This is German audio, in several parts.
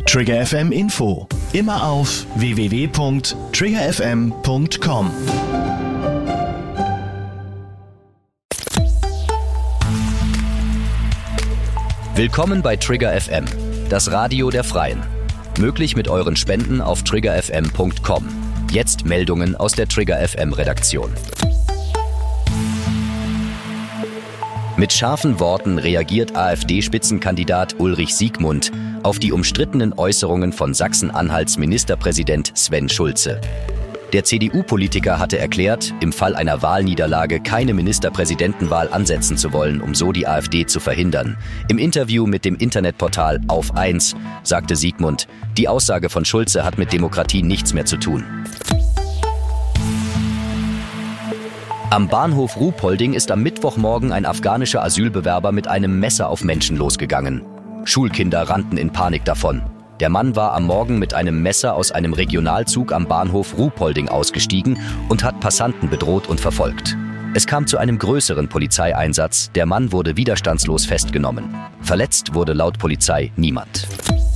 Trigger FM Info. Immer auf www.triggerfm.com. Willkommen bei Trigger FM, das Radio der Freien. Möglich mit euren Spenden auf triggerfm.com. Jetzt Meldungen aus der Trigger FM Redaktion. Mit scharfen Worten reagiert AfD-Spitzenkandidat Ulrich Siegmund auf die umstrittenen Äußerungen von Sachsen-Anhalts Ministerpräsident Sven Schulze. Der CDU-Politiker hatte erklärt, im Fall einer Wahlniederlage keine Ministerpräsidentenwahl ansetzen zu wollen, um so die AfD zu verhindern. Im Interview mit dem Internetportal Auf 1 sagte Siegmund, die Aussage von Schulze hat mit Demokratie nichts mehr zu tun. Am Bahnhof Ruhpolding ist am Mittwochmorgen ein afghanischer Asylbewerber mit einem Messer auf Menschen losgegangen. Schulkinder rannten in Panik davon. Der Mann war am Morgen mit einem Messer aus einem Regionalzug am Bahnhof Ruhpolding ausgestiegen und hat Passanten bedroht und verfolgt. Es kam zu einem größeren Polizeieinsatz. Der Mann wurde widerstandslos festgenommen. Verletzt wurde laut Polizei niemand.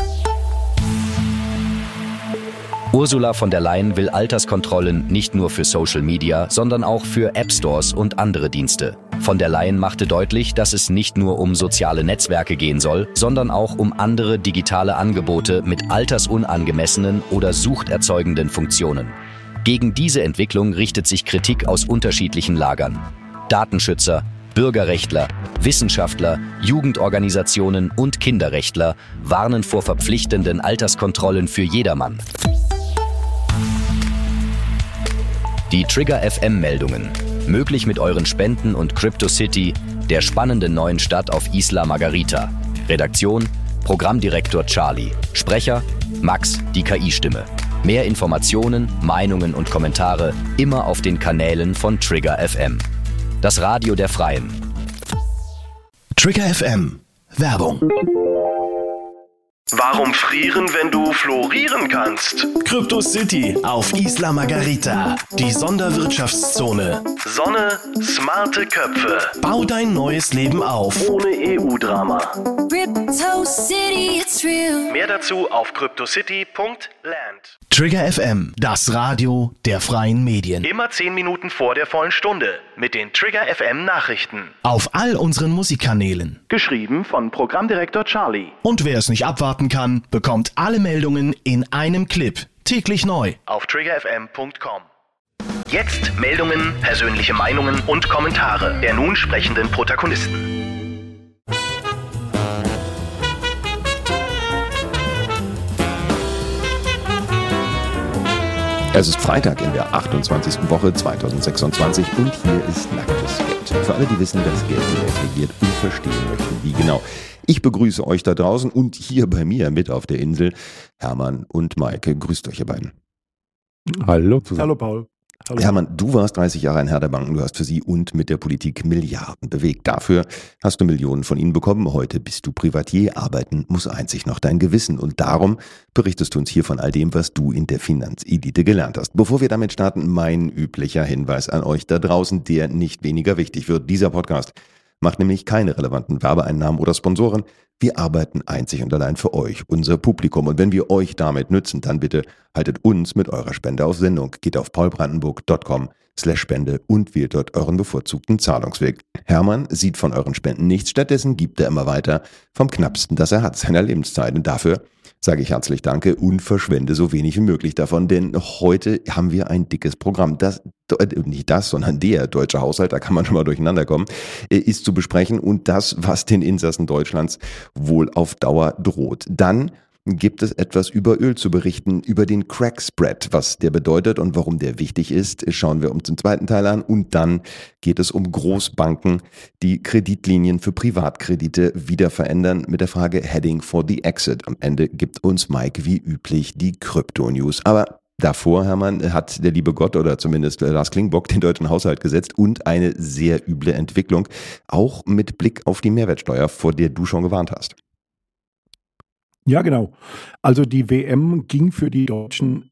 Ursula von der Leyen will Alterskontrollen nicht nur für Social Media, sondern auch für App-Stores und andere Dienste. Von der Leyen machte deutlich, dass es nicht nur um soziale Netzwerke gehen soll, sondern auch um andere digitale Angebote mit altersunangemessenen oder suchterzeugenden Funktionen. Gegen diese Entwicklung richtet sich Kritik aus unterschiedlichen Lagern. Datenschützer, Bürgerrechtler, Wissenschaftler, Jugendorganisationen und Kinderrechtler warnen vor verpflichtenden Alterskontrollen für jedermann. Die Trigger FM Meldungen. Möglich mit euren Spenden und CryptoCity, der spannenden neuen Stadt auf Isla Margarita. Redaktion: Programmdirektor Charlie. Sprecher: Max, die KI-Stimme. Mehr Informationen, Meinungen und Kommentare immer auf den Kanälen von Trigger FM. Das Radio der Freien. Trigger FM. Werbung. Warum frieren, wenn du florieren kannst? CryptoCity auf Isla Margarita. Die Sonderwirtschaftszone. Sonne, smarte Köpfe. Bau dein neues Leben auf. Ohne EU-Drama. CryptoCity, it's real. Mehr dazu auf cryptocity.land. Trigger FM, das Radio der freien Medien. Immer 10 Minuten vor der vollen Stunde mit den Trigger FM Nachrichten. Auf all unseren Musikkanälen. Geschrieben von Programmdirektor Charlie. Und wer es nicht abwarten kann, bekommt alle Meldungen in einem Clip. Täglich neu. Auf triggerfm.com. Jetzt Meldungen, persönliche Meinungen und Kommentare der nun sprechenden Protagonisten. Es ist Freitag in der 28. Woche 2026 und hier ist nacktes Geld. Für alle, die wissen, dass Geld die Welt regiert und verstehen möchten, wie genau. Ich begrüße euch da draußen und hier bei mir mit auf der Insel Hermann und Maike. Grüßt euch, ihr beiden. Hallo zusammen. Hallo Paul. Hallo. Hermann, du warst 30 Jahre ein Herr der Banken, du hast für sie und mit der Politik Milliarden bewegt. Dafür hast du Millionen von ihnen bekommen. Heute bist du Privatier, arbeiten muss einzig noch dein Gewissen. Und darum berichtest du uns hier von all dem, was du in der Finanzelite gelernt hast. Bevor wir damit starten, mein üblicher Hinweis an euch da draußen, der nicht weniger wichtig wird. Dieser Podcast macht nämlich keine relevanten Werbeeinnahmen oder Sponsoren. Wir arbeiten einzig und allein für euch, unser Publikum. Und wenn wir euch damit nützen, dann bitte haltet uns mit eurer Spende auf Sendung. Geht auf paulbrandenburg.com/Spende und wählt dort euren bevorzugten Zahlungsweg. Hermann sieht von euren Spenden nichts. Stattdessen gibt er immer weiter vom Knappsten, das er hat, seiner Lebenszeit. Und dafür sage ich herzlich Danke und verschwende so wenig wie möglich davon, denn heute haben wir ein dickes Programm. Nicht das, sondern der deutsche Haushalt, da kann man schon mal durcheinander kommen, ist zu besprechen und das, was den Insassen Deutschlands wohl auf Dauer droht. Dann gibt es etwas über Öl zu berichten, über den Crack Spread, was der bedeutet und warum der wichtig ist, schauen wir uns im zweiten Teil an und dann geht es um Großbanken, die Kreditlinien für Privatkredite wieder verändern mit der Frage Heading for the Exit. Am Ende gibt uns Mike wie üblich die Krypto-News. Aber davor, Hermann, hat der liebe Gott oder zumindest Lars Klingbock den deutschen Haushalt gesetzt und eine sehr üble Entwicklung, auch mit Blick auf die Mehrwertsteuer, vor der du schon gewarnt hast. Ja, genau. Also die WM ging für die Deutschen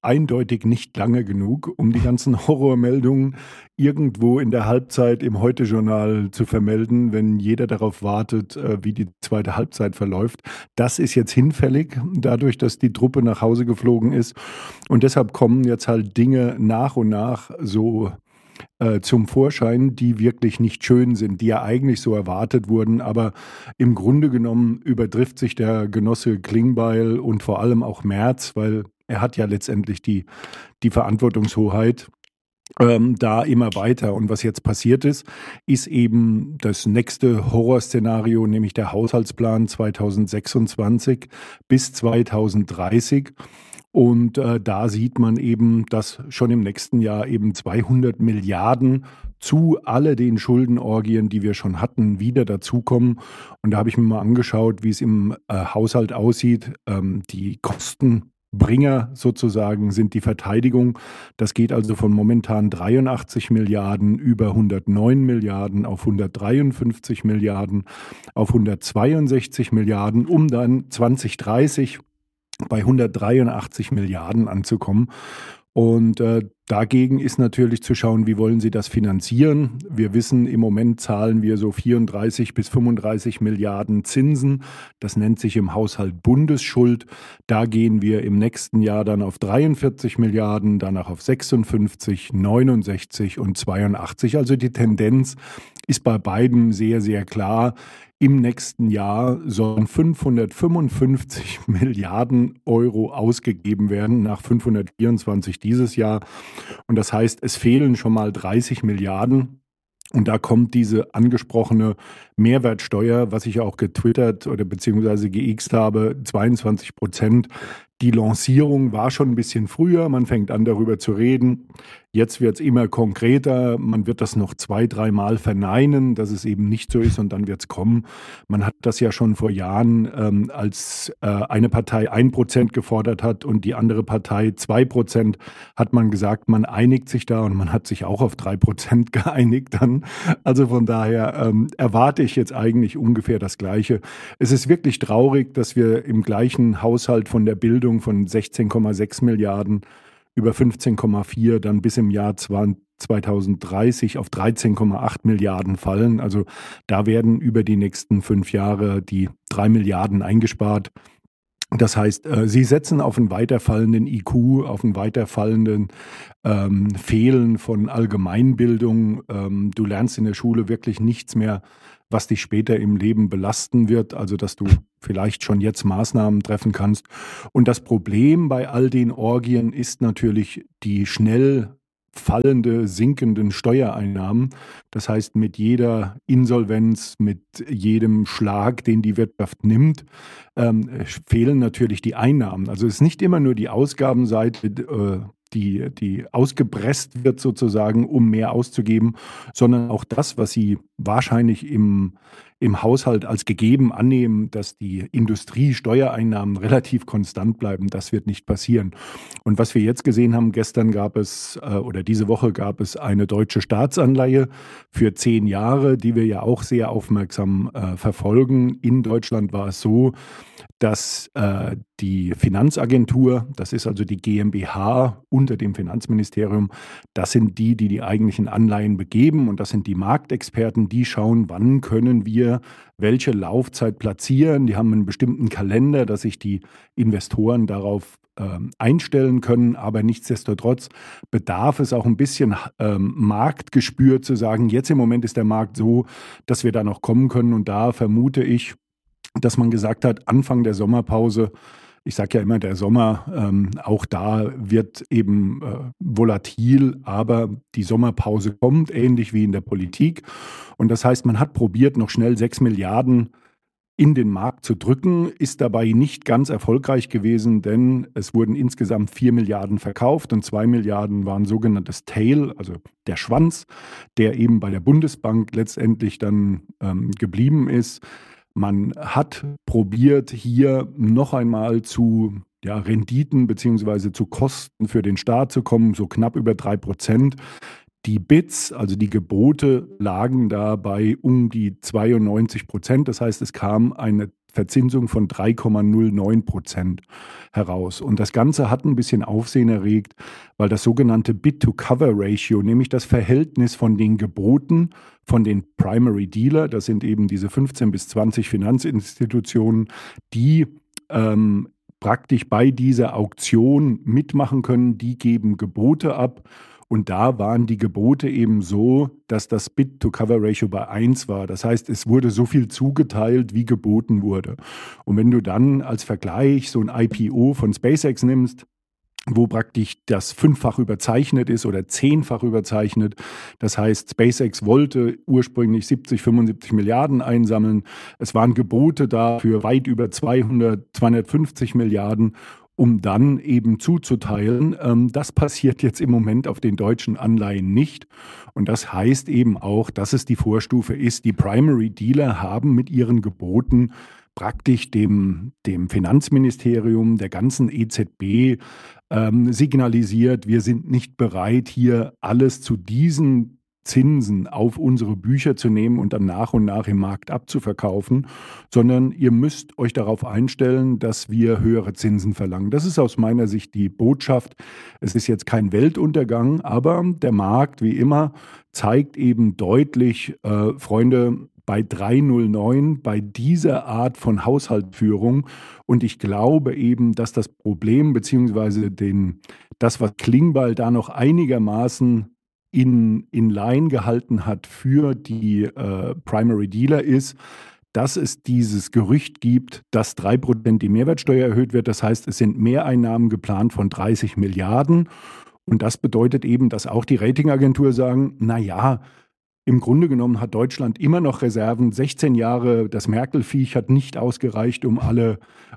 eindeutig nicht lange genug, um die ganzen Horrormeldungen irgendwo in der Halbzeit im Heute-Journal zu vermelden, wenn jeder darauf wartet, wie die zweite Halbzeit verläuft. Das ist jetzt hinfällig, dadurch, dass die Truppe nach Hause geflogen ist. Und deshalb kommen jetzt halt Dinge nach und nach so zum Vorschein, die wirklich nicht schön sind, die ja eigentlich so erwartet wurden. Aber im Grunde genommen übertrifft sich der Genosse Klingbeil und vor allem auch Merz, weil er hat ja letztendlich die Verantwortungshoheit da immer weiter. Und was jetzt passiert ist eben das nächste Horrorszenario, nämlich der Haushaltsplan 2026 bis 2030. Und da sieht man eben, dass schon im nächsten Jahr eben 200 Milliarden zu all den Schuldenorgien, die wir schon hatten, wieder dazukommen. Und da habe ich mir mal angeschaut, wie es im Haushalt aussieht. Die Kostenbringer sozusagen sind die Verteidigung. Das geht also von momentan 83 Milliarden über 109 Milliarden auf 153 Milliarden auf 162 Milliarden, um dann 2030 bei 183 Milliarden anzukommen. Und dagegen ist natürlich zu schauen, wie wollen Sie das finanzieren. Wir wissen, im Moment zahlen wir so 34 bis 35 Milliarden Zinsen. Das nennt sich im Haushalt Bundesschuld. Da gehen wir im nächsten Jahr dann auf 43 Milliarden, danach auf 56, 69 und 82. Also die Tendenz ist bei beiden sehr, sehr klar. Im nächsten Jahr sollen 555 Milliarden Euro ausgegeben werden, nach 524 dieses Jahr. Und das heißt, es fehlen schon mal 30 Milliarden. Und da kommt diese angesprochene Mehrwertsteuer, was ich auch getwittert oder beziehungsweise geixt habe, 22%. Die Lancierung war schon ein bisschen früher, man fängt an darüber zu reden. Jetzt wird es immer konkreter, man wird das noch 2-3 Mal verneinen, dass es eben nicht so ist und dann wird es kommen. Man hat das ja schon vor Jahren, als eine Partei 1% gefordert hat und die andere Partei 2%, hat man gesagt, man einigt sich da und man hat sich auch auf 3% geeinigt dann. Also von daher erwarte ich jetzt eigentlich ungefähr das Gleiche. Es ist wirklich traurig, dass wir im gleichen Haushalt von der Bildung von 16,6 Milliarden über 15,4 dann bis im Jahr 2030 auf 13,8 Milliarden fallen. Also da werden über die nächsten 5 Jahre die 3 Milliarden eingespart. Das heißt, sie setzen auf einen weiterfallenden IQ, auf einen weiterfallenden Fehlen von Allgemeinbildung. Du lernst in der Schule wirklich nichts mehr, was dich später im Leben belasten wird, also dass du vielleicht schon jetzt Maßnahmen treffen kannst. Und das Problem bei all den Orgien ist natürlich die schnell fallende, sinkenden Steuereinnahmen. Das heißt, mit jeder Insolvenz, mit jedem Schlag, den die Wirtschaft nimmt, fehlen natürlich die Einnahmen. Also es ist nicht immer nur die Ausgabenseite, die ausgepresst wird sozusagen, um mehr auszugeben, sondern auch das, was Sie wahrscheinlich im Haushalt als gegeben annehmen, dass die Industriesteuereinnahmen relativ konstant bleiben, das wird nicht passieren. Und was wir jetzt gesehen haben, gestern gab es oder diese Woche gab es eine deutsche Staatsanleihe für 10 Jahre, die wir ja auch sehr aufmerksam verfolgen. In Deutschland war es so, dass die Finanzagentur, das ist also die GmbH unter dem Finanzministerium, das sind die eigentlichen Anleihen begeben und das sind die Marktexperten, die schauen, wann können wir welche Laufzeit platzieren. Die haben einen bestimmten Kalender, dass sich die Investoren darauf einstellen können, aber nichtsdestotrotz bedarf es auch ein bisschen Marktgespür zu sagen, jetzt im Moment ist der Markt so, dass wir da noch kommen können und da vermute ich, dass man gesagt hat, Anfang der Sommerpause, ich sage ja immer, der Sommer, auch da wird eben volatil, aber die Sommerpause kommt, ähnlich wie in der Politik. Und das heißt, man hat probiert, noch schnell 6 Milliarden in den Markt zu drücken, ist dabei nicht ganz erfolgreich gewesen, denn es wurden insgesamt 4 Milliarden verkauft und 2 Milliarden waren sogenanntes Tail, also der Schwanz, der eben bei der Bundesbank letztendlich dann geblieben ist. Man hat probiert, hier noch einmal zu Renditen bzw. zu Kosten für den Staat zu kommen, so knapp über 3%. Die Bids, also die Gebote, lagen da bei um die 92%. Das heißt, es kam eine Verzinsung von 3,09% heraus. Und das Ganze hat ein bisschen Aufsehen erregt, weil das sogenannte Bid-to-Cover-Ratio, nämlich das Verhältnis von den Geboten von den Primary Dealer, das sind eben diese 15 bis 20 Finanzinstitutionen, die praktisch bei dieser Auktion mitmachen können, die geben Gebote ab. Und da waren die Gebote eben so, dass das Bid-to-Cover-Ratio bei 1 war. Das heißt, es wurde so viel zugeteilt, wie geboten wurde. Und wenn du dann als Vergleich so ein IPO von SpaceX nimmst, wo praktisch das 5-fach überzeichnet ist oder 10-fach überzeichnet. Das heißt, SpaceX wollte ursprünglich 70, 75 Milliarden einsammeln. Es waren Gebote da für weit über 250 Milliarden, um dann eben zuzuteilen. Das passiert jetzt im Moment auf den deutschen Anleihen nicht. Und das heißt eben auch, dass es die Vorstufe ist. Die Primary Dealer haben mit ihren Geboten praktisch dem Finanzministerium, der ganzen EZB signalisiert, wir sind nicht bereit, hier alles zu diesen Zinsen auf unsere Bücher zu nehmen und dann nach und nach im Markt abzuverkaufen, sondern ihr müsst euch darauf einstellen, dass wir höhere Zinsen verlangen. Das ist aus meiner Sicht die Botschaft. Es ist jetzt kein Weltuntergang, aber der Markt, wie immer, zeigt eben deutlich, Freunde, bei 3,09, bei dieser Art von Haushaltsführung. Und ich glaube eben, dass das Problem beziehungsweise das, was Klingbeil da noch einigermaßen in Line gehalten hat für die Primary Dealer ist, dass es dieses Gerücht gibt, dass 3% die Mehrwertsteuer erhöht wird. Das heißt, es sind Mehreinnahmen geplant von 30 Milliarden. Und das bedeutet eben, dass auch die Ratingagentur sagen, naja, im Grunde genommen hat Deutschland immer noch Reserven. 16 Jahre, das Merkel-Viech hat nicht ausgereicht, um alle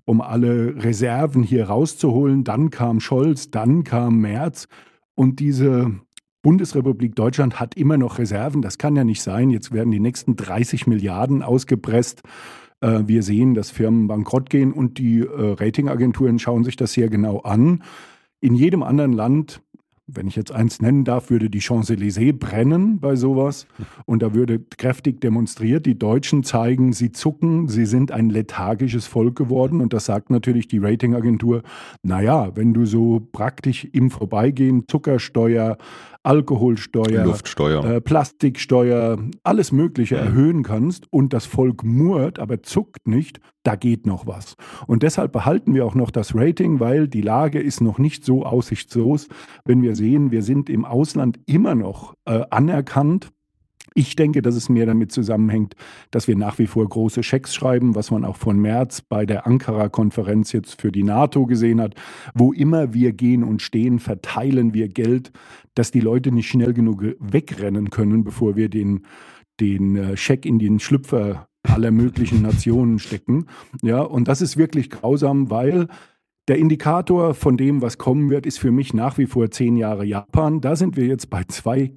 Reserven hier rauszuholen. Dann kam Scholz, dann kam Merz. Und diese Bundesrepublik Deutschland hat immer noch Reserven. Das kann ja nicht sein. Jetzt werden die nächsten 30 Milliarden ausgepresst. Wir sehen, dass Firmen bankrott gehen und die Ratingagenturen schauen sich das sehr genau an. In jedem anderen Land, wenn ich jetzt eins nennen darf, würde die Champs-Élysées brennen bei sowas. Und da würde kräftig demonstriert. Die Deutschen zeigen, sie zucken, sie sind ein lethargisches Volk geworden. Und das sagt natürlich die Ratingagentur, naja, wenn du so praktisch im Vorbeigehen Zuckersteuer, Alkoholsteuer, Luftsteuer, Plastiksteuer, alles Mögliche erhöhen kannst und das Volk murrt, aber zuckt nicht, da geht noch was. Und deshalb behalten wir auch noch das Rating, weil die Lage ist noch nicht so aussichtslos. Wenn wir sehen, wir sind im Ausland immer noch anerkannt. Ich denke, dass es mehr damit zusammenhängt, dass wir nach wie vor große Schecks schreiben, was man auch von Merz bei der Ankara-Konferenz jetzt für die NATO gesehen hat. Wo immer wir gehen und stehen, verteilen wir Geld, dass die Leute nicht schnell genug wegrennen können, bevor wir den Scheck in den Schlüpfer aller möglichen Nationen stecken. Ja, und das ist wirklich grausam, weil der Indikator von dem, was kommen wird, ist für mich nach wie vor 10 Jahre Japan. Da sind wir jetzt bei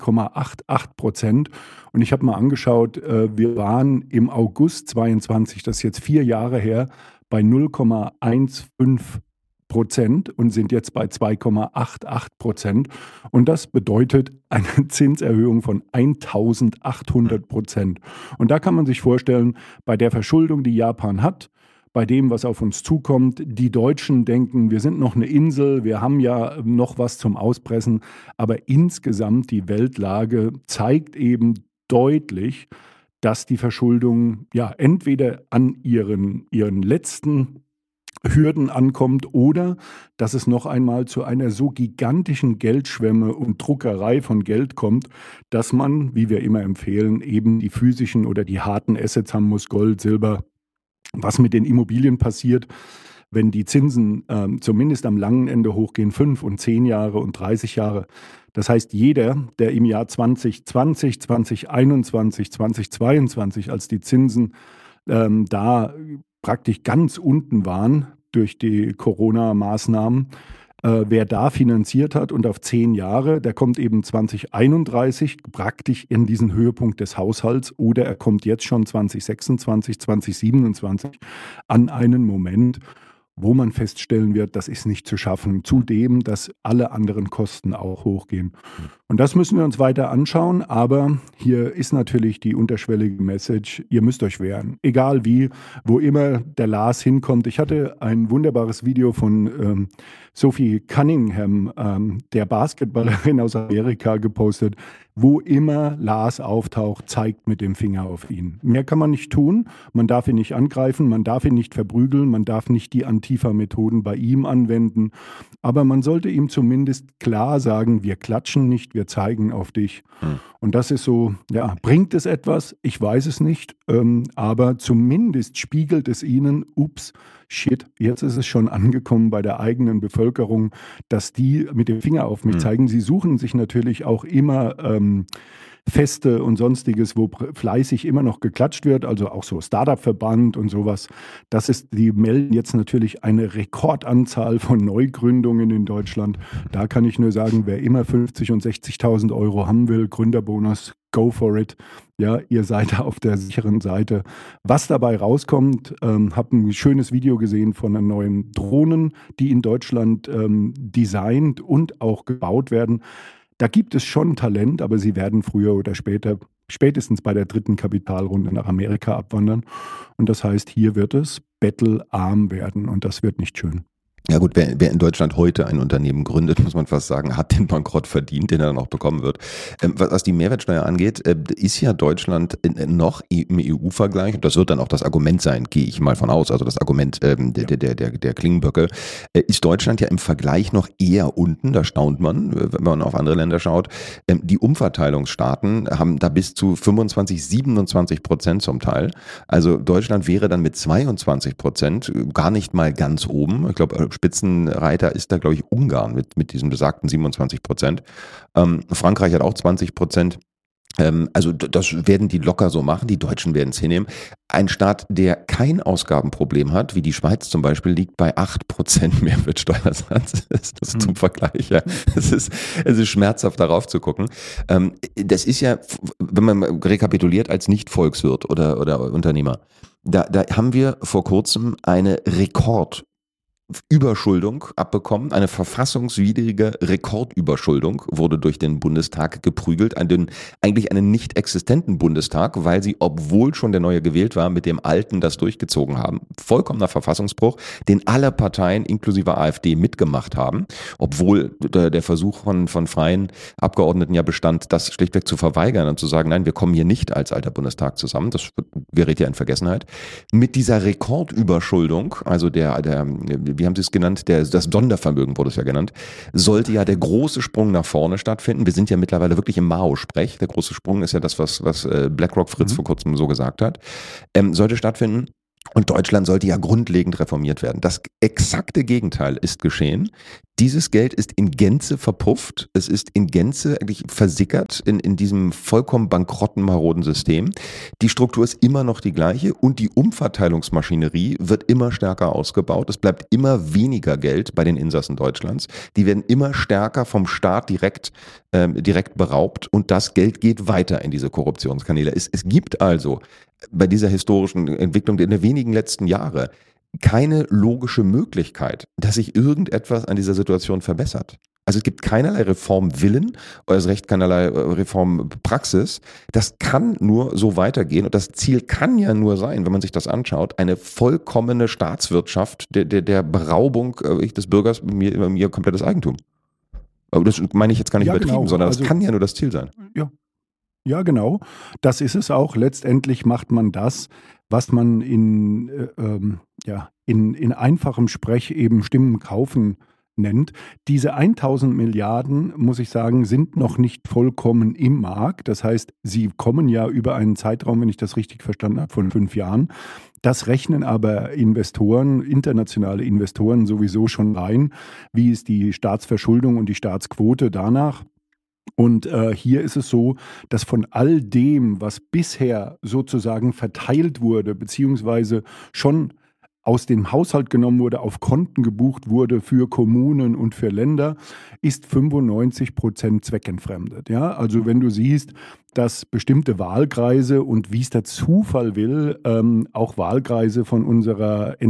2,88%. Und ich habe mal angeschaut, wir waren im August 22, das ist jetzt 4 Jahre her, bei 0,15% und sind jetzt bei 2,88%. Und das bedeutet eine Zinserhöhung von 1800%. Und da kann man sich vorstellen, bei der Verschuldung, die Japan hat, bei dem, was auf uns zukommt. Die Deutschen denken, wir sind noch eine Insel, wir haben ja noch was zum Auspressen. Aber insgesamt die Weltlage zeigt eben deutlich, dass die Verschuldung ja entweder an ihren letzten Hürden ankommt oder dass es noch einmal zu einer so gigantischen Geldschwemme und Druckerei von Geld kommt, dass man, wie wir immer empfehlen, eben die physischen oder die harten Assets haben muss, Gold, Silber. Was mit den Immobilien passiert, wenn die Zinsen zumindest am langen Ende hochgehen, 5 und 10 Jahre und 30 Jahre. Das heißt, jeder, der im Jahr 2020, 2021, 2022, als die Zinsen da praktisch ganz unten waren durch die Corona-Maßnahmen, wer da finanziert hat und auf 10 Jahre, der kommt eben 2031 praktisch in diesen Höhepunkt des Haushalts oder er kommt jetzt schon 2026, 2027 an einen Moment, wo man feststellen wird, das ist nicht zu schaffen. Zudem, dass alle anderen Kosten auch hochgehen. Und das müssen wir uns weiter anschauen, aber hier ist natürlich die unterschwellige Message, ihr müsst euch wehren. Egal wie, wo immer der Lars hinkommt. Ich hatte ein wunderbares Video von Sophie Cunningham, der Basketballerin aus Amerika, gepostet. Wo immer Lars auftaucht, zeigt mit dem Finger auf ihn. Mehr kann man nicht tun. Man darf ihn nicht angreifen, man darf ihn nicht verprügeln, man darf nicht die Antifa-Methoden bei ihm anwenden. Aber man sollte ihm zumindest klar sagen, wir klatschen nicht, wir zeigen auf dich. Und das ist so, ja, bringt es etwas? Ich weiß es nicht. Aber zumindest spiegelt es ihnen, ups, shit, jetzt ist es schon angekommen bei der eigenen Bevölkerung, dass die mit dem Finger auf mich zeigen. Sie suchen sich natürlich auch immer Feste und Sonstiges, wo fleißig immer noch geklatscht wird, also auch so Startup-Verband und sowas. Die melden jetzt natürlich eine Rekordanzahl von Neugründungen in Deutschland. Da kann ich nur sagen, wer immer 50.000 und 60.000 Euro haben will, Gründerbonus, go for it. Ja, ihr seid auf der sicheren Seite. Was dabei rauskommt, habe ein schönes Video gesehen von einer neuen Drohnen, die in Deutschland designt und auch gebaut werden. Da gibt es schon Talent, aber sie werden früher oder später, spätestens bei der 3. Kapitalrunde nach Amerika abwandern. Und das heißt, hier wird es battlearm werden und das wird nicht schön. Ja gut, wer in Deutschland heute ein Unternehmen gründet, muss man fast sagen, hat den Bankrott verdient, den er dann auch bekommen wird. Was die Mehrwertsteuer angeht, ist ja Deutschland noch im EU-Vergleich, und das wird dann auch das Argument sein, gehe ich mal von aus, also das Argument der Klingenböcke, ist Deutschland ja im Vergleich noch eher unten, da staunt man, wenn man auf andere Länder schaut. Die Umverteilungsstaaten haben da bis zu 25-27% zum Teil. Also Deutschland wäre dann mit 22% gar nicht mal ganz oben. Ich glaube, Spitzenreiter ist da, glaube ich, Ungarn mit diesen besagten 27%. Frankreich hat auch 20%. Also das werden die locker so machen, die Deutschen werden es hinnehmen. Ein Staat, der kein Ausgabenproblem hat, wie die Schweiz zum Beispiel, liegt bei 8% Mehrwertsteuersatz. Das ist zum Vergleich. Ja. Es ist schmerzhaft, darauf zu gucken. Das ist ja, wenn man rekapituliert, als Nicht-Volkswirt oder Unternehmer, da haben wir vor kurzem eine Rekordüberschuldung abbekommen. Eine verfassungswidrige Rekordüberschuldung wurde durch den Bundestag geprügelt, eigentlich einen nicht existenten Bundestag, weil sie, obwohl schon der neue gewählt war, mit dem alten das durchgezogen haben. Vollkommener Verfassungsbruch, den alle Parteien inklusive AfD mitgemacht haben, obwohl der Versuch von freien Abgeordneten ja bestand, das schlichtweg zu verweigern und zu sagen, nein, wir kommen hier nicht als alter Bundestag zusammen. Das gerät ja in Vergessenheit. Mit dieser Rekordüberschuldung, also wie haben Sie es genannt, das Sondervermögen wurde es ja genannt, sollte ja der große Sprung nach vorne stattfinden. Wir sind ja mittlerweile wirklich im Mao-Sprech. Der große Sprung ist ja das, was BlackRock Fritz vor kurzem so gesagt hat. Sollte stattfinden. Und Deutschland sollte ja grundlegend reformiert werden. Das exakte Gegenteil ist geschehen. Dieses Geld ist in Gänze verpufft. Es ist in Gänze eigentlich versickert in diesem vollkommen bankrotten, maroden System. Die Struktur ist immer noch die gleiche und die Umverteilungsmaschinerie wird immer stärker ausgebaut. Es bleibt immer weniger Geld bei den Insassen Deutschlands. Die werden immer stärker vom Staat direkt beraubt und das Geld geht weiter in diese Korruptionskanäle. Es gibt also bei dieser historischen Entwicklung der wenigen letzten Jahre keine logische Möglichkeit, dass sich irgendetwas an dieser Situation verbessert. Also es gibt keinerlei Reformwillen oder erst recht keinerlei Reformpraxis. Das kann nur so weitergehen und das Ziel kann ja nur sein, wenn man sich das anschaut, eine vollkommene Staatswirtschaft der Beraubung des Bürgers mir komplettes Eigentum. Aber das meine ich jetzt gar nicht übertrieben, genau, sondern das kann ja nur das Ziel sein. Ja, genau. Das ist es auch. Letztendlich macht man das, was man in einfachem Sprech eben Stimmen kaufen nennt. Diese 1.000 Milliarden, muss ich sagen, sind noch nicht vollkommen im Markt. Das heißt, sie kommen ja über einen Zeitraum, wenn ich das richtig verstanden habe, von 5 Jahren. Das rechnen aber Investoren, internationale Investoren sowieso schon rein. Wie ist die Staatsverschuldung und die Staatsquote danach? Und hier ist es so, dass von all dem, was bisher sozusagen verteilt wurde, beziehungsweise schon aus dem Haushalt genommen wurde, auf Konten gebucht wurde für Kommunen und für Länder, ist 95% zweckentfremdet. Ja? Also wenn du siehst, dass bestimmte Wahlkreise und wie es der Zufall will, auch Wahlkreise von unserer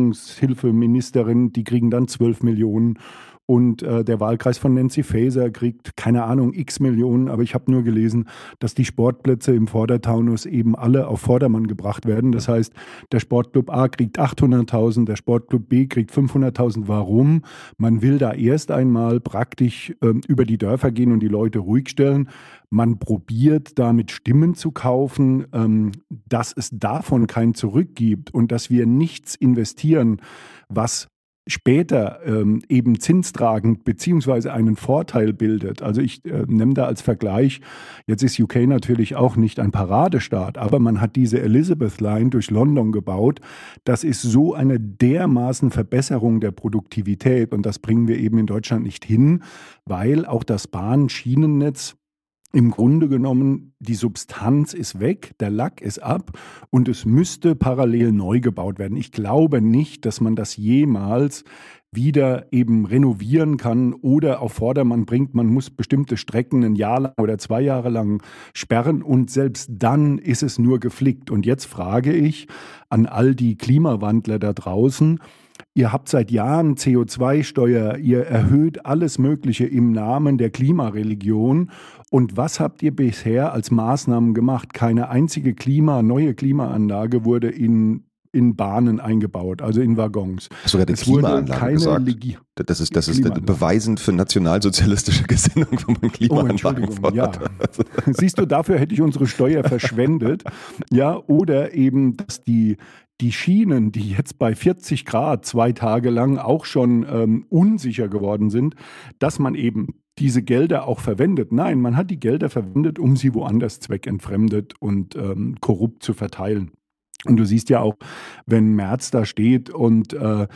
Entwicklungshilfeministerin, die kriegen dann 12 Millionen. Und der Wahlkreis von Nancy Faeser kriegt, keine Ahnung, x Millionen. Aber ich habe nur gelesen, dass die Sportplätze im Vordertaunus eben alle auf Vordermann gebracht werden. Das heißt, der Sportclub A kriegt 800.000, der Sportclub B kriegt 500.000. Warum? Man will da erst einmal praktisch über die Dörfer gehen und die Leute ruhig stellen. Man probiert damit Stimmen zu kaufen, dass es davon kein Zurück gibt und dass wir nichts investieren, was später eben zinstragend beziehungsweise einen Vorteil bildet. Also ich nehme da als Vergleich, jetzt ist UK natürlich auch nicht ein Paradestaat, aber man hat diese Elizabeth Line durch London gebaut. Das ist so eine dermaßen Verbesserung der Produktivität und das bringen wir eben in Deutschland nicht hin, weil auch das Bahnschienennetz im Grunde genommen, die Substanz ist weg, der Lack ist ab und es müsste parallel neu gebaut werden. Ich glaube nicht, dass man das jemals wieder eben renovieren kann oder auf Vordermann bringt. Man muss bestimmte Strecken ein Jahr lang oder 2 Jahre lang sperren und selbst dann ist es nur geflickt. Und jetzt frage ich an all die Klimawandler da draußen, ihr habt seit Jahren CO2-Steuer, ihr erhöht alles Mögliche im Namen der Klimareligion. Und was habt ihr bisher als Maßnahmen gemacht? Keine einzige neue Klimaanlage wurde in Bahnen eingebaut, also in Waggons. Hast du gerade Klimaanlage gesagt? Das ist beweisend für nationalsozialistische Gesinnung, wenn man Klimaanlagen fordert. Ja. Siehst du, dafür hätte ich unsere Steuer verschwendet. Ja, oder eben, dass die Schienen, die jetzt bei 40 Grad 2 Tage lang auch schon unsicher geworden sind, dass man eben diese Gelder auch verwendet. Nein, man hat die Gelder verwendet, um sie woanders zweckentfremdet und korrupt zu verteilen. Und du siehst ja auch, wenn Merz da steht und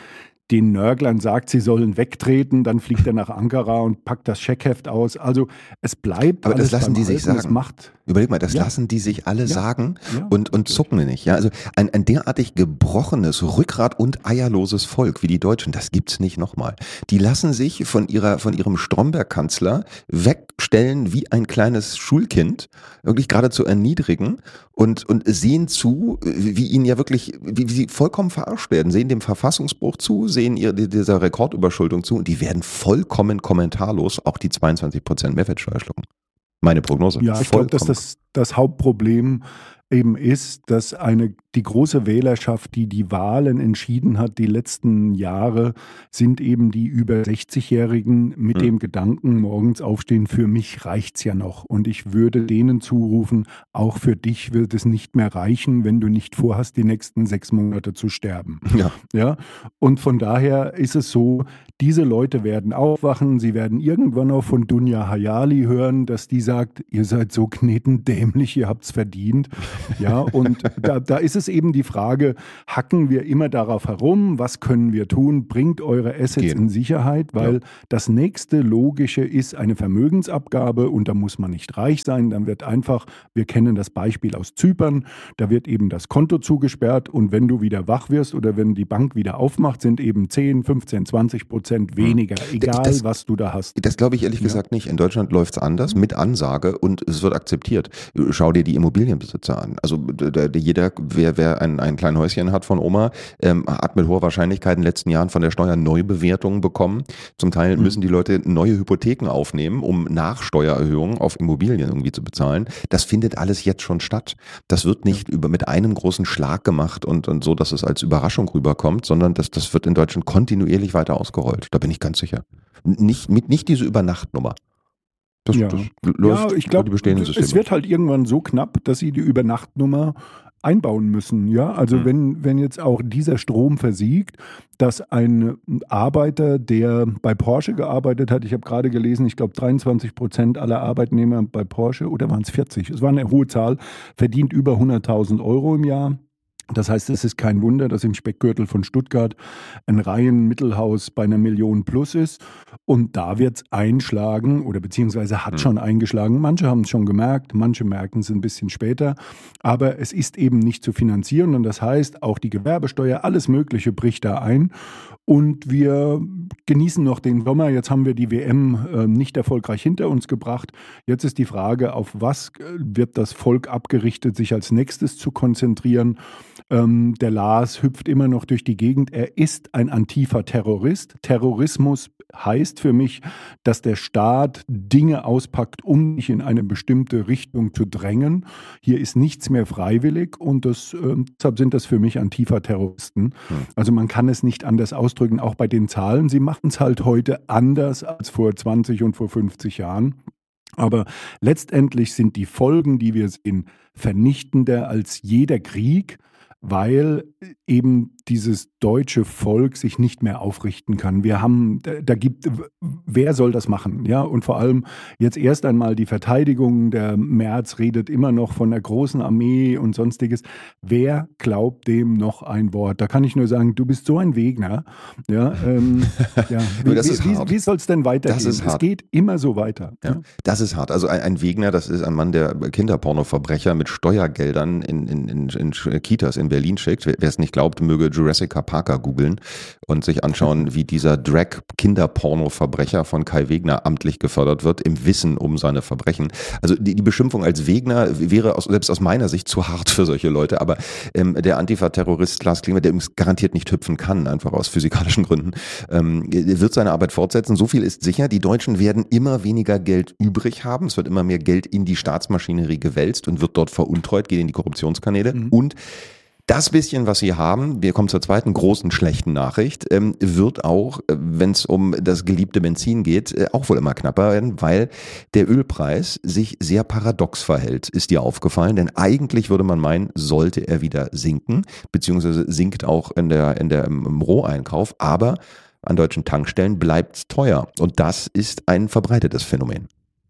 den Nörglern sagt, sie sollen wegtreten, dann fliegt er nach Ankara und packt das Scheckheft aus. Also es bleibt aber alles das lassen die sich sagen. Überleg mal, das Ja. lassen die sich alle sagen Ja, und zucken nicht. Ja, also ein derartig gebrochenes, rückgrat- und eierloses Volk wie die Deutschen, das gibt's nicht nochmal. Die lassen sich von ihrem Stromberg-Kanzler wegstellen wie ein kleines Schulkind, wirklich geradezu erniedrigen und sehen zu, wie ihnen ja wirklich, wie sie vollkommen verarscht werden, sehen dem Verfassungsbruch zu, sehen dieser Rekordüberschuldung zu und die werden vollkommen kommentarlos auch die 22% Mehrwertsteuer schlucken. Meine Prognose. Ja, ich glaube, dass das Hauptproblem eben ist, dass die große Wählerschaft, die die Wahlen entschieden hat, die letzten Jahre, sind eben die über 60-Jährigen mit dem Gedanken, morgens aufstehen, für mich reicht's ja noch. Und ich würde denen zurufen, auch für dich wird es nicht mehr reichen, wenn du nicht vorhast, die nächsten 6 Monate zu sterben. Ja? Und von daher ist es so, diese Leute werden aufwachen, sie werden irgendwann auch von Dunja Hayali hören, dass die sagt, ihr seid so knetendämlich, ihr habt's verdient. Ja, und da ist es eben die Frage, hacken wir immer darauf herum, was können wir tun, bringt eure Assets in Sicherheit, weil das nächste Logische ist eine Vermögensabgabe und da muss man nicht reich sein, dann wird einfach, wir kennen das Beispiel aus Zypern, da wird eben das Konto zugesperrt und wenn du wieder wach wirst oder wenn die Bank wieder aufmacht, sind eben 10, 15, 20% weniger, egal was du da hast. Das glaube ich ehrlich gesagt nicht. In Deutschland läuft es anders, mit Ansage und es wird akzeptiert. Schau dir die Immobilienbesitzer an. Also jeder, wer ein kleines Häuschen hat von Oma, hat mit hoher Wahrscheinlichkeit in den letzten Jahren von der Steuer Neubewertungen bekommen. Zum Teil müssen die Leute neue Hypotheken aufnehmen, um Nachsteuererhöhungen auf Immobilien irgendwie zu bezahlen. Das findet alles jetzt schon statt. Das wird nicht mit einem großen Schlag gemacht und so, dass es als Überraschung rüberkommt, sondern das wird in Deutschland kontinuierlich weiter ausgerollt. Da bin ich ganz sicher. Nicht diese Übernachtnummer. Das läuft ich glaube, die bestehenden Systeme. Es wird halt irgendwann so knapp, dass sie die Übernachtnummer einbauen müssen. Ja, also wenn jetzt auch dieser Strom versiegt, dass ein Arbeiter, der bei Porsche gearbeitet hat, ich habe gerade gelesen, ich glaube 23% aller Arbeitnehmer bei Porsche, oder waren es 40? Es war eine hohe Zahl, verdient über 100.000 Euro im Jahr. Das heißt, es ist kein Wunder, dass im Speckgürtel von Stuttgart ein Reihenmittelhaus bei 1 Million plus ist. Und da wird es einschlagen oder beziehungsweise hat schon eingeschlagen. Manche haben es schon gemerkt, manche merken es ein bisschen später. Aber es ist eben nicht zu finanzieren. Und das heißt, auch die Gewerbesteuer, alles Mögliche bricht da ein. Und wir genießen noch den Sommer. Jetzt haben wir die WM nicht erfolgreich hinter uns gebracht. Jetzt ist die Frage, auf was wird das Volk abgerichtet, sich als nächstes zu konzentrieren. Der Lars hüpft immer noch durch die Gegend. Er ist ein Antifa-Terrorist. Terrorismus heißt für mich, dass der Staat Dinge auspackt, um dich in eine bestimmte Richtung zu drängen. Hier ist nichts mehr freiwillig und deshalb sind das für mich Antifa-Terroristen. Also man kann es nicht anders ausdrücken, auch bei den Zahlen. Sie machen es halt heute anders als vor 20 und vor 50 Jahren. Aber letztendlich sind die Folgen, die wir sehen, vernichtender als jeder Krieg, weil eben dieses deutsche Volk sich nicht mehr aufrichten kann. Wer soll das machen? Ja, und vor allem jetzt erst einmal die Verteidigung. Der Merz redet immer noch von der großen Armee und sonstiges. Wer glaubt dem noch ein Wort? Da kann ich nur sagen, du bist so ein Wegner. Ja, wie soll es denn weitergehen? Es geht immer so weiter. Ja, das ist hart. Also ein Wegner, das ist ein Mann, der Kinderpornoverbrecher mit Steuergeldern in Kitas in Berlin schickt. Wer es nicht glaubt, möge Jurassic Parker googeln und sich anschauen, wie dieser Drag-Kinderporno-Verbrecher von Kai Wegner amtlich gefördert wird, im Wissen um seine Verbrechen. Also die Beschimpfung als Wegner wäre selbst aus meiner Sicht zu hart für solche Leute, aber der Antifa-Terrorist Lars Klingbeil, der übrigens garantiert nicht hüpfen kann, einfach aus physikalischen Gründen, wird seine Arbeit fortsetzen. So viel ist sicher, die Deutschen werden immer weniger Geld übrig haben, es wird immer mehr Geld in die Staatsmaschinerie gewälzt und wird dort veruntreut, geht in die Korruptionskanäle und das bisschen, was sie haben, wir kommen zur zweiten großen schlechten Nachricht, wird auch, wenn es um das geliebte Benzin geht, auch wohl immer knapper werden, weil der Ölpreis sich sehr paradox verhält. Ist dir aufgefallen? Denn eigentlich würde man meinen, sollte er wieder sinken, beziehungsweise sinkt auch im Roheinkauf, aber an deutschen Tankstellen bleibt es teuer. Und das ist ein verbreitetes Phänomen.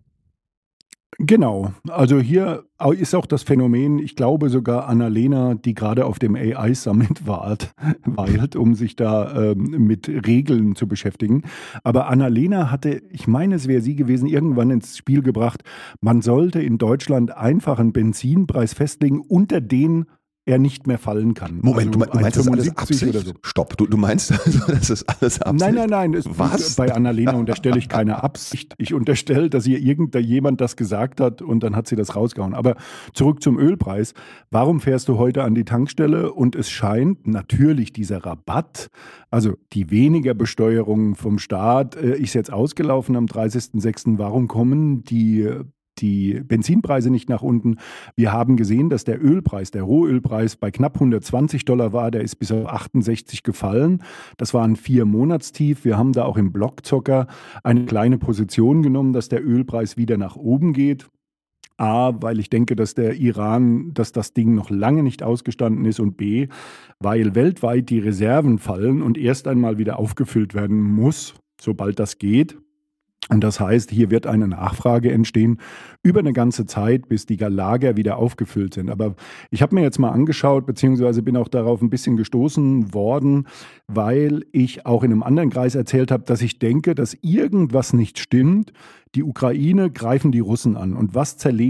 Genau, also hier ist auch das Phänomen, ich glaube sogar Annalena, die gerade auf dem AI-Summit weilt, um sich da mit Regeln zu beschäftigen. Aber Annalena hatte, ich meine es wäre sie gewesen, irgendwann ins Spiel gebracht, man sollte in Deutschland einfach einen Benzinpreis festlegen, unter den er nicht mehr fallen kann. Moment, also du meinst das alles Absicht? So. Stopp, du meinst also, das ist alles Absicht? Nein. Was? Bei Annalena unterstelle ich keine Absicht. Ich unterstelle, dass ihr irgendjemand das gesagt hat und dann hat sie das rausgehauen. Aber zurück zum Ölpreis. Warum fährst du heute an die Tankstelle und es scheint natürlich dieser Rabatt, also die weniger Besteuerung vom Staat, ist jetzt ausgelaufen am 30.06. Warum kommen die Benzinpreise nicht nach unten? Wir haben gesehen, dass der Ölpreis, der Rohölpreis bei knapp $120 war, der ist bis auf 68 gefallen. Das war ein 4-Monatstief. Wir haben da auch im Blockzocker eine kleine Position genommen, dass der Ölpreis wieder nach oben geht. A, weil ich denke, dass der Iran, dass das Ding noch lange nicht ausgestanden ist und B, weil weltweit die Reserven fallen und erst einmal wieder aufgefüllt werden muss, sobald das geht. Und das heißt, hier wird eine Nachfrage entstehen über eine ganze Zeit, bis die Lager wieder aufgefüllt sind. Aber ich habe mir jetzt mal angeschaut, beziehungsweise bin auch darauf ein bisschen gestoßen worden, weil ich auch in einem anderen Kreis erzählt habe, dass ich denke, dass irgendwas nicht stimmt. Die Ukraine greifen die Russen an. Und was zerlegt